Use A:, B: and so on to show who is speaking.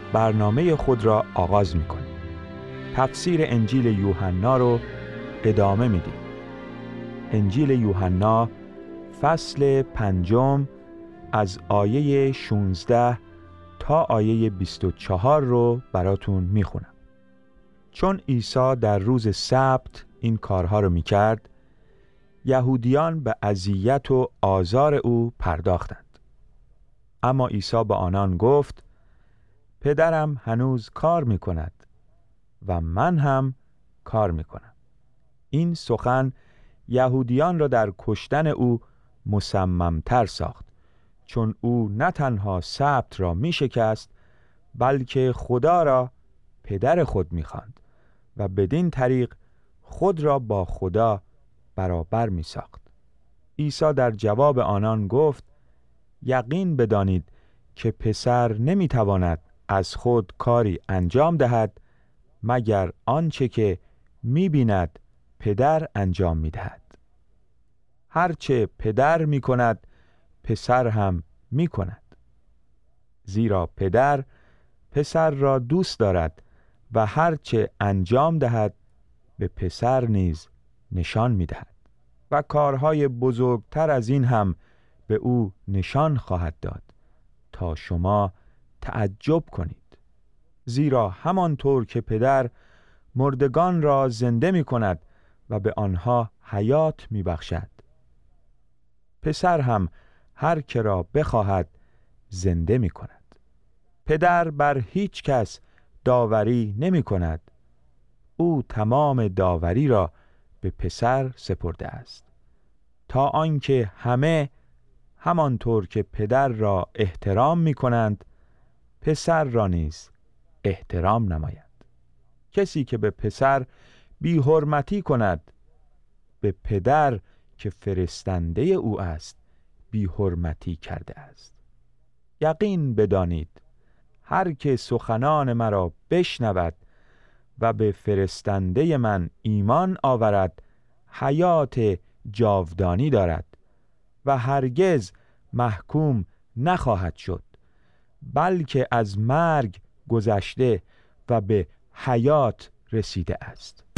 A: برنامه خود را آغاز می‌کنیم. تفسیر انجیل یوحنا رو ادامه میدیم. انجیل یوحنا فصل 5 از آیه 16 تا آیه 24 رو براتون میخونم. چون عیسی در روز سبت این کارها رو میکرد، یهودیان به اذیت و آزار او پرداختند. اما عیسی به آنان گفت: پدرم هنوز کار میکند و من هم کار میکنم. این سخن یهودیان را در کشتن او مصممتر ساخت، چون او نه تنها سبت را می شکست، بلکه خدا را پدر خود می خواند و بدین طریق خود را با خدا برابر می ساخت. عیسی در جواب آنان گفت: یقین بدانید که پسر نمی تواند از خود کاری انجام دهد مگر آنچه که می بیند پدر انجام می دهد. هرچه پدر می کند پسر هم می کند، زیرا پدر پسر را دوست دارد و هرچه انجام دهد به پسر نیز نشان می دهد و کارهای بزرگتر از این هم به او نشان خواهد داد تا شما تعجب کنید. زیرا همانطور که پدر مردگان را زنده می کند و به آنها حیات می بخشد، پسر هم هر که را بخواهد زنده می کند. پدر بر هیچ کس داوری نمی کند، او تمام داوری را به پسر سپرده است، تا آنکه همه همانطور که پدر را احترام می کنند پسر را نیز احترام نمایند. کسی که به پسر بی حرمتی کند به پدر که فرستنده او است بی حرمتی کرده است. یقین بدانید هر که سخنان مرا بشنود و به فرستنده من ایمان آورد حیات جاودانی دارد و هرگز محکوم نخواهد شد، بلکه از مرگ گذشته و به حیات رسیده است.